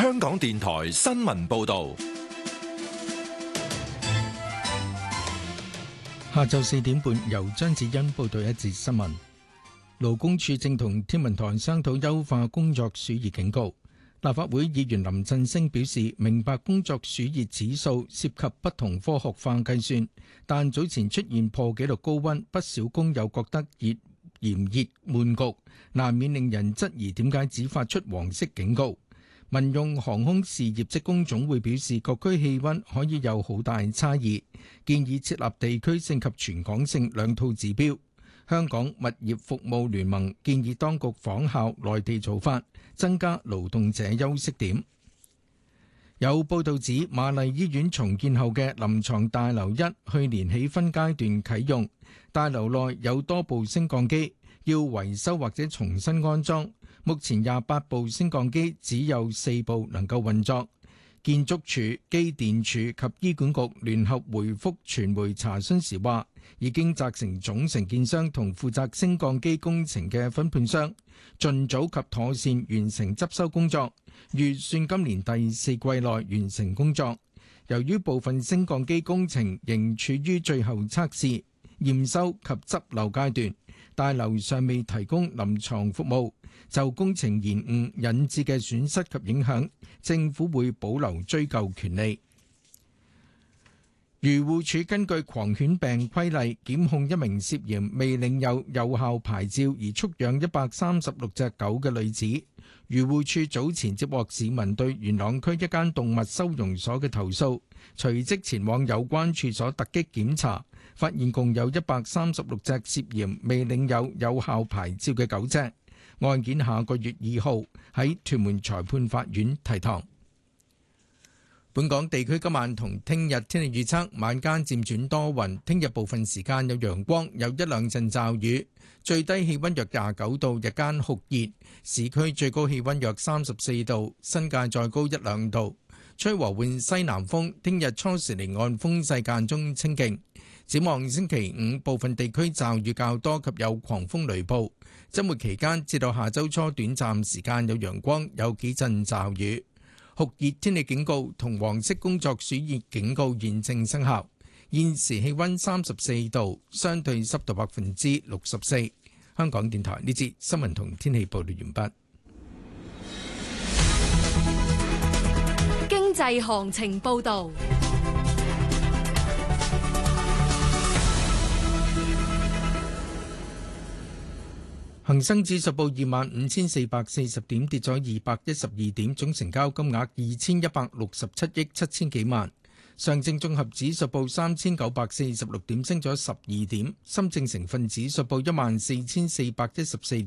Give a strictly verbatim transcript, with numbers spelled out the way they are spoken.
香港電台新聞報道。 下晝四點半，由張子欣報道一節新聞。勞工處正同天文台商討優化工作暑熱警告。立法會議員林振昇表示，明白工作暑熱指數涉及不同科學化計算，但早前出現破紀錄高溫，不少工友覺得熱炎熱悶焗，難免令人質疑點解只發出黃色警告。民用航空事業職工總會表示，各區氣溫可以有好大差異，建議設立地區性及全港性兩套指標。香港物業服務聯盟建議當局仿效內地做法，增加勞動者休息點。有報道指，瑪麗醫院重建後嘅臨床大樓一去年起分階段啟用，大樓內有多部升降機要維修或者重新安裝。目前廿八部升降機只有四部能夠運作。建築署、機電署及醫管局聯合回覆傳媒查詢時話，已經責成總承建商同負責升降機工程嘅分判商，盡早及妥善完成執修工作，預算今年第四季內完成工作。由於部分升降機工程仍處於最後測試、驗收及執漏階段，大樓尚未提供臨床服務，就工程延誤引致嘅損失及影響，政府會保留追究權利。漁護署根據狂犬病規例檢控一名涉嫌未領有有效牌照而畜養一百三十六隻狗嘅女子。漁護署早前接獲市民對元朗區一間動物收容所嘅投訴，隨即前往有關處所突擊檢查，發現共有一百三十六隻涉嫌未領有有效牌照嘅狗隻。案件下個月二號喺屯門裁判法院提堂。本港地區今晚同聽日天氣預測，晚間漸轉多雲，聽日部分時間有陽光，有一兩陣驟雨，最低氣溫約廿九度，日間酷熱，市區最高氣溫約三十四度，新界再高一兩度，吹和緩西南風，聽日初時離岸風勢間中清勁。展望星期五，部分地區驟雨較多及有狂風雷暴。周末期間至到下周初，短暫時間有陽光，有幾陣驟雨。酷熱天氣警告同黃色工作暑熱警告現正生效。現時氣溫三十四度，相對濕度百分之六十四。香港電台呢節新聞同天氣報道完畢。 經濟行情報道。 恒生指數報二萬五千四百四十點，跌咗二百一十二點，總成交金額二千一百六十七億七千幾萬。上證綜合指數報三千九百四十六點，升咗十二點。深證成分指數報一萬四千四百一十四點。